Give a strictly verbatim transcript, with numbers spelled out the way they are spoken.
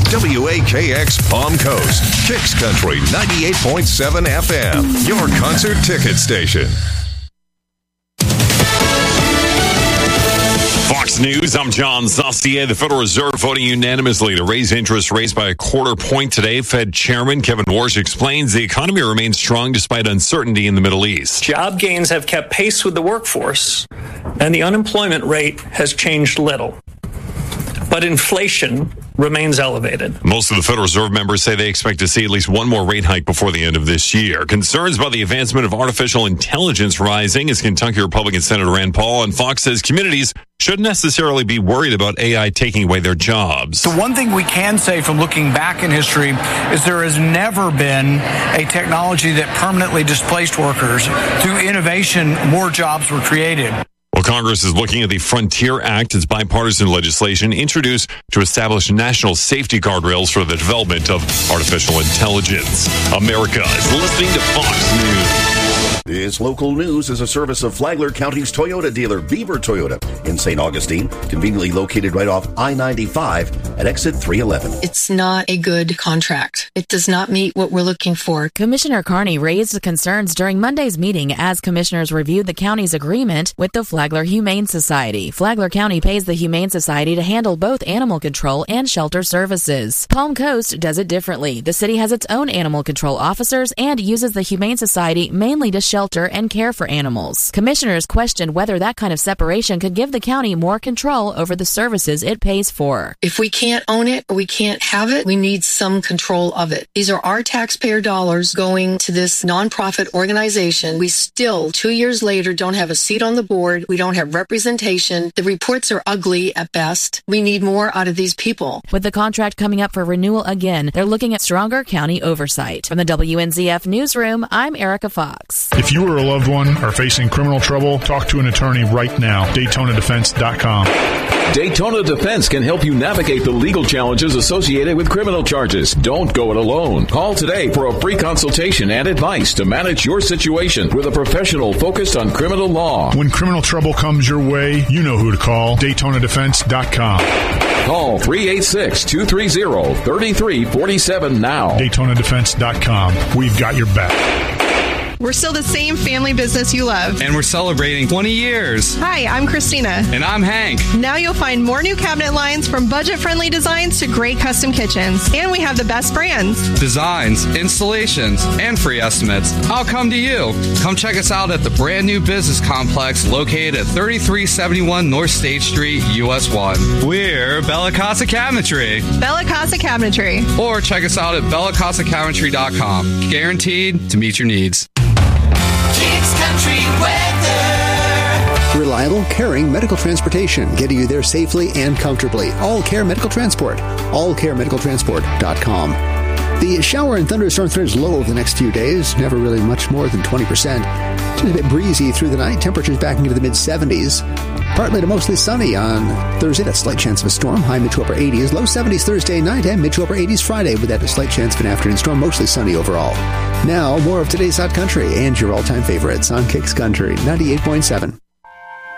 W A K X Palm Coast, Kicks Country ninety-eight point seven F M, your concert ticket station. Fox News, I'm John Saucier. The Federal Reserve voting unanimously to raise interest rates by a quarter point today. Fed Chairman Kevin Warsh explains the economy remains strong despite uncertainty in the Middle East. Job gains have kept pace with the workforce, and the unemployment rate has changed little. But inflation remains elevated. Most of the Federal Reserve members say they expect to see at least one more rate hike before the end of this year. Concerns about the advancement of artificial intelligence rising as Kentucky Republican Senator Rand Paul on Fox says communities shouldn't necessarily be worried about A I taking away their jobs. The one thing we can say from looking back in history is there has never been a technology that permanently displaced workers. Through innovation, more jobs were created. Well, Congress is looking at the Frontier Act. It's bipartisan legislation introduced to establish national safety guardrails for the development of artificial intelligence. America is listening to Fox News. This local news is a service of Flagler County's Toyota dealer, Beaver Toyota, in Saint Augustine, conveniently located right off I ninety-five at exit three eleven. It's not a good contract. It does not meet what we're looking for. Commissioner Carney raised concerns during Monday's meeting as commissioners reviewed the county's agreement with the Flagler Humane Society. Flagler County pays the Humane Society to handle both animal control and shelter services. Palm Coast does it differently. The city has its own animal control officers and uses the Humane Society mainly to shelter and care for animals. Commissioners questioned whether that kind of separation could give the county more control over the services it pays for. If we can't own it or we can't have it, we need some control of it. These are our taxpayer dollars going to this nonprofit organization. We still, two years later, don't have a seat on the board. We don't have representation. The reports are ugly at best. We need more out of these people. With the contract coming up for renewal again, they're looking at stronger county oversight. From the W N Z F Newsroom, I'm Erica Fox. If you or a loved one are facing criminal trouble, talk to an attorney right now. Daytona Defense dot com. Daytona Defense can help you navigate the legal challenges associated with criminal charges. Don't go it alone. Call today for a free consultation and advice to manage your situation with a professional focused on criminal law. When criminal trouble comes your way, you know who to call. Daytona Defense dot com. Call three eight six, two three zero, three three four seven now. Daytona Defense dot com. We've got your back. We're still the same family business you love. And we're celebrating twenty years. Hi, I'm Christina. And I'm Hank. Now you'll find more new cabinet lines from budget-friendly designs to great custom kitchens. And we have the best brands. Designs, installations, and free estimates. I'll come to you. Come check us out at the brand new business complex located at thirty-three seventy-one North State Street, U S one. We're Bella Casa Cabinetry. Bella Casa Cabinetry. Or check us out at bella casa cabinetry dot com. Guaranteed to meet your needs. Kicks Country Weather. Reliable, caring medical transportation, getting you there safely and comfortably. All Care Medical Transport. all care medical transport dot com. The shower and thunderstorm threat is low over the next few days, never really much more than twenty percent. Just a bit breezy through the night, temperatures back into the mid-seventies. Partly to mostly sunny on Thursday, that slight chance of a storm, high mid to upper eighties, low seventies Thursday night, and mid to upper eighties Friday with that slight chance of an afternoon storm, mostly sunny overall. Now, more of today's Hot Country and your all-time favorites on Kicks Country ninety-eight point seven.